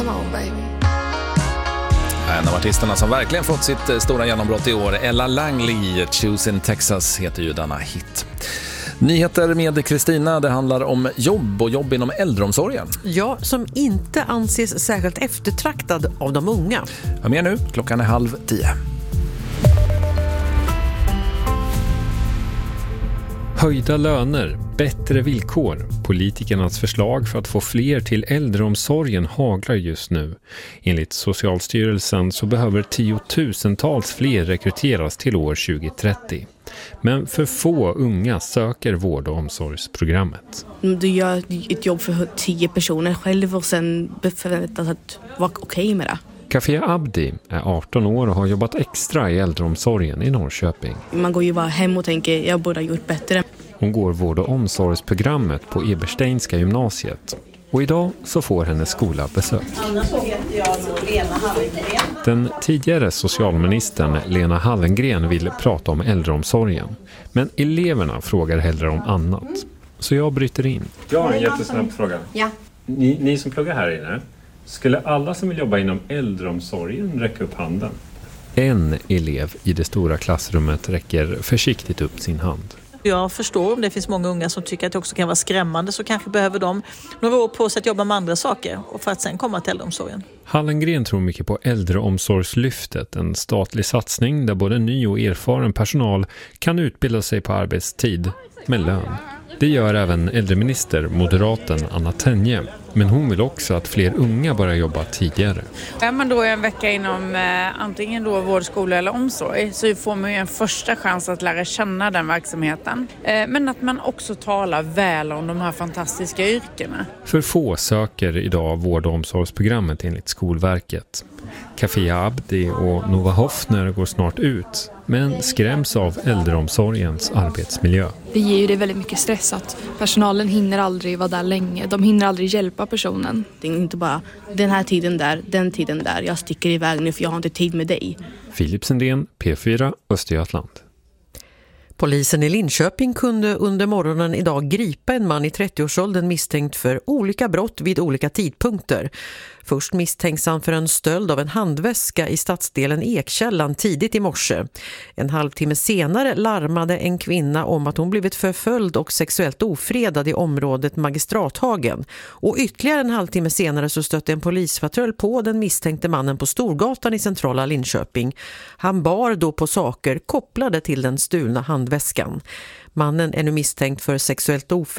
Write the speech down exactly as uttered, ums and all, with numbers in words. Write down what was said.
En av artisterna som verkligen fått sitt stora genombrott i år, Ella Langley, Choose in Texas heter ju denna hit. Nyheter med Kristina, det handlar om jobb och jobb inom äldreomsorgen. Ja, som inte anses särskilt eftertraktad av de unga. Hör med nu, klockan är halv tio. Höjda löner, bättre villkor. Politikernas förslag för att få fler till äldreomsorgen haglar just nu. Enligt Socialstyrelsen så behöver tiotusentals fler rekryteras till år tjugo trettio. Men för få unga söker vård- och omsorgsprogrammet. Du gör ett jobb för tio personer själv och sen förväntas att vara okej med det. Kafia Abdi är arton år och har jobbat extra i äldreomsorgen i Norrköping. Man går ju bara hem och tänker, jag borde ha gjort bättre. Hon går vård- och omsorgsprogrammet på Ebersteinska gymnasiet. Och idag så får hennes skola besök. Den tidigare socialministern Lena Hallengren vill prata om äldreomsorgen. Men eleverna frågar hellre om annat. Så jag bryter in. Jag har en jättesnabb fråga. Ja. Ni, ni som pluggar här inne, skulle alla som vill jobba inom äldreomsorgen räcka upp handen? En elev i det stora klassrummet räcker försiktigt upp sin hand. Jag förstår om det finns många unga som tycker att det också kan vara skrämmande, så kanske behöver de några år på sig att jobba med andra saker och för att sen komma till äldreomsorgen. Hallengren tror mycket på äldreomsorgslyftet, en statlig satsning där både ny och erfaren personal kan utbilda sig på arbetstid med lön. Det gör även äldreminister, moderaten Anna Tenje. Men hon vill också att fler unga börjar jobba tidigare. Är man då en vecka inom eh, antingen då vård, skola eller omsorg, så får man ju en första chans att lära känna den verksamheten. Eh, men att man också talar väl om de här fantastiska yrkena. För få söker idag vård- och omsorgsprogrammet enligt Skolverket. Kafia Abdi och Nova Hoffner går snart ut, men skräms av äldreomsorgens arbetsmiljö. Det ger ju det väldigt mycket stress att personalen hinner aldrig vara där länge. De hinner aldrig hjälpa personen. Det är inte bara den här tiden där, den tiden där. Jag sticker iväg nu för jag har inte tid med dig. Filip Sendén, P fyra, Östergötland. Polisen i Linköping kunde under morgonen idag gripa en man i trettioårsåldern misstänkt för olika brott vid olika tidpunkter. Först misstänks han för en stöld av en handväska i stadsdelen Ekkällan tidigt i morse. En halvtimme senare larmade en kvinna om att hon blivit förföljd och sexuellt ofredad i området Magistrathagen. Och ytterligare en halvtimme senare så stötte en polispatrull på den misstänkte mannen på Storgatan i centrala Linköping. Han bar då på saker kopplade till den stulna handväskan. Mannen är nu misstänkt för sexuellt ofredad